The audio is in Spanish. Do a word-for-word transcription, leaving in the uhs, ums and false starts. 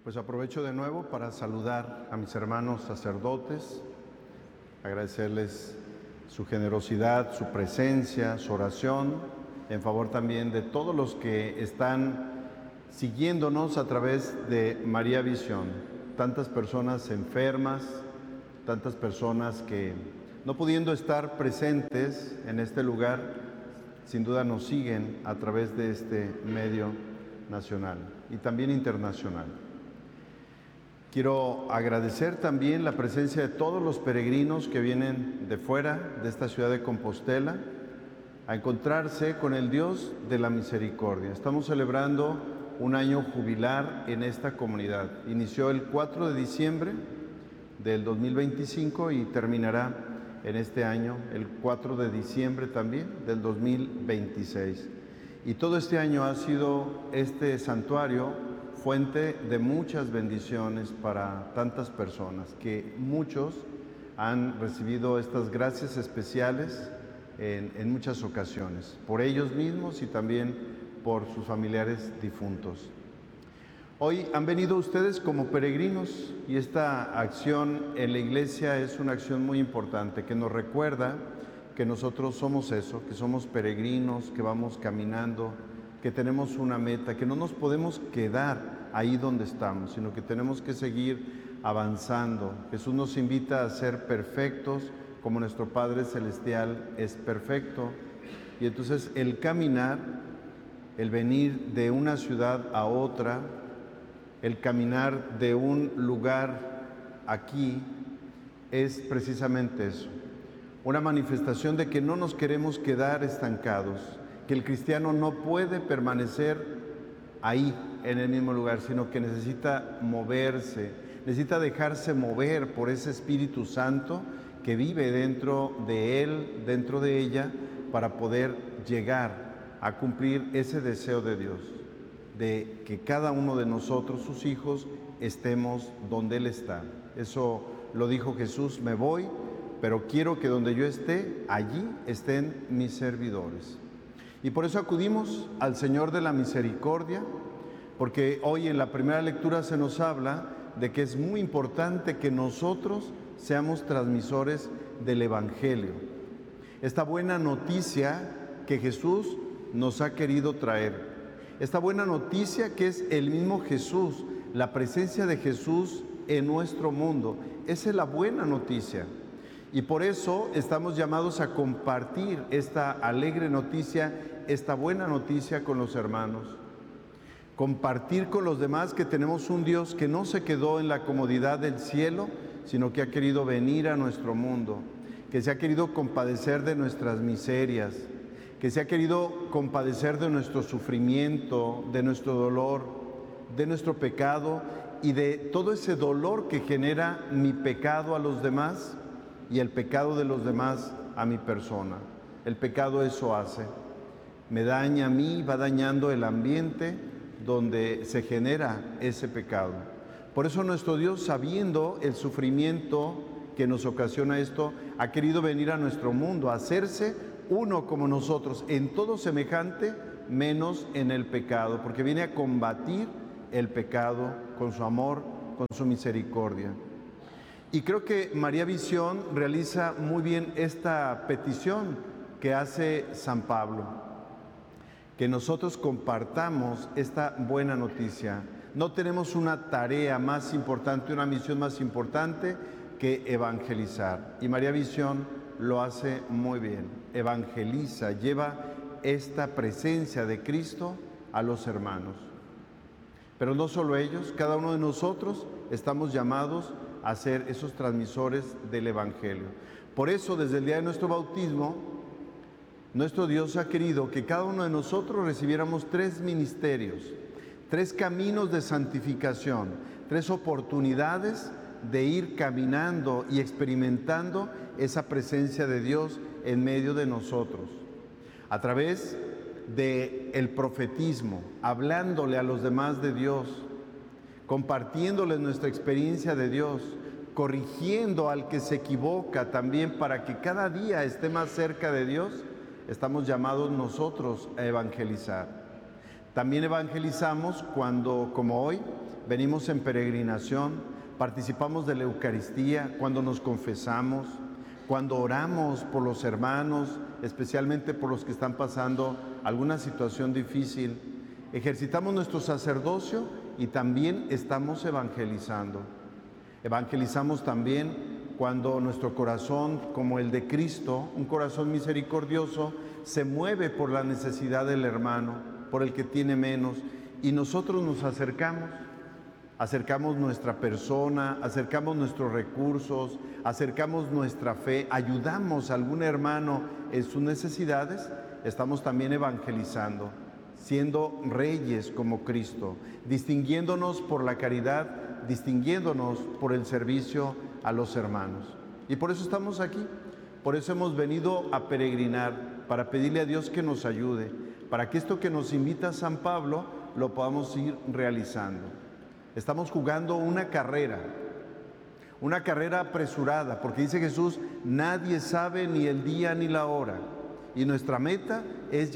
Pues aprovecho de nuevo para saludar a mis hermanos sacerdotes, agradecerles su generosidad, su presencia, su oración, en favor también de todos los que están siguiéndonos a través de María Visión. Tantas personas enfermas, tantas personas que no pudiendo estar presentes en este lugar, sin duda nos siguen a través de este medio nacional y también internacional. Quiero agradecer también la presencia de todos los peregrinos que vienen de fuera de esta ciudad de Compostela a encontrarse con el Dios de la misericordia. Estamos celebrando un año jubilar en esta comunidad. Inició el cuatro de diciembre del dos mil veinticinco y terminará en este año, el cuatro de diciembre también del dos mil veintiséis. Y todo este año ha sido este santuario fuente de muchas bendiciones para tantas personas, que muchos han recibido estas gracias especiales en, en muchas ocasiones, por ellos mismos y también por sus familiares difuntos. Hoy han venido ustedes como peregrinos y esta acción en la iglesia es una acción muy importante que nos recuerda que nosotros somos eso, que somos peregrinos, que vamos caminando, que tenemos una meta, que no nos podemos quedar ahí donde estamos, sino que tenemos que seguir avanzando. Jesús nos invita a ser perfectos como nuestro Padre Celestial es perfecto. Y entonces el caminar, el venir de una ciudad a otra, el caminar de un lugar aquí, es precisamente eso. Una manifestación de que no nos queremos quedar estancados, que el cristiano no puede permanecer ahí, en el mismo lugar, sino que necesita moverse, necesita dejarse mover por ese Espíritu Santo que vive dentro de él, dentro de ella, para poder llegar a cumplir ese deseo de Dios, de que cada uno de nosotros, sus hijos, estemos donde Él está. Eso lo dijo Jesús: me voy, pero quiero que donde yo esté, allí estén mis servidores. Y por eso acudimos al Señor de la Misericordia, porque hoy en la primera lectura se nos habla de que es muy importante que nosotros seamos transmisores del Evangelio. Esta buena noticia que Jesús nos ha querido traer. Esta buena noticia que es el mismo Jesús, la presencia de Jesús en nuestro mundo. Esa es la buena noticia. Y por eso estamos llamados a compartir esta alegre noticia, esta buena noticia con los hermanos. Compartir con los demás que tenemos un Dios que no se quedó en la comodidad del cielo, sino que ha querido venir a nuestro mundo, que se ha querido compadecer de nuestras miserias, que se ha querido compadecer de nuestro sufrimiento, de nuestro dolor, de nuestro pecado y de todo ese dolor que genera mi pecado a los demás y el pecado de los demás a mi persona. El pecado eso hace. Me daña a mí, va dañando el ambiente donde se genera ese pecado. Por eso nuestro Dios, sabiendo el sufrimiento que nos ocasiona esto, ha querido venir a nuestro mundo, a hacerse uno como nosotros, en todo semejante, menos en el pecado, porque viene a combatir el pecado con su amor, con su misericordia. Y creo que María Visión realiza muy bien esta petición que hace San Pablo, que nosotros compartamos esta buena noticia. No tenemos una tarea más importante, una misión más importante que evangelizar. Y María Visión lo hace muy bien. Evangeliza, lleva esta presencia de Cristo a los hermanos. Pero no solo ellos, cada uno de nosotros estamos llamados a ser esos transmisores del Evangelio. Por eso, desde el día de nuestro bautismo, nuestro Dios ha querido que cada uno de nosotros recibiéramos tres ministerios, tres caminos de santificación, tres oportunidades de ir caminando y experimentando esa presencia de Dios en medio de nosotros. A través del profetismo, hablándole a los demás de Dios, compartiéndoles nuestra experiencia de Dios, corrigiendo al que se equivoca también para que cada día esté más cerca de Dios. Estamos llamados nosotros a evangelizar. También evangelizamos cuando, como hoy, venimos en peregrinación, participamos de la Eucaristía, cuando nos confesamos, cuando oramos por los hermanos, especialmente por los que están pasando alguna situación difícil, ejercitamos nuestro sacerdocio y también estamos evangelizando. Evangelizamos también cuando nuestro corazón, como el de Cristo, un corazón misericordioso, se mueve por la necesidad del hermano, por el que tiene menos, y nosotros nos acercamos. Acercamos nuestra persona, acercamos nuestros recursos, acercamos nuestra fe, ayudamos a algún hermano en sus necesidades, estamos también evangelizando, siendo reyes como Cristo, distinguiéndonos por la caridad, distinguiéndonos por el servicio a los hermanos. Y por eso estamos aquí, por eso hemos venido a peregrinar, para pedirle a Dios que nos ayude, para que esto que nos invita San Pablo lo podamos ir realizando. Estamos jugando una carrera, una carrera apresurada, porque dice Jesús, nadie sabe ni el día ni la hora. Y nuestra meta es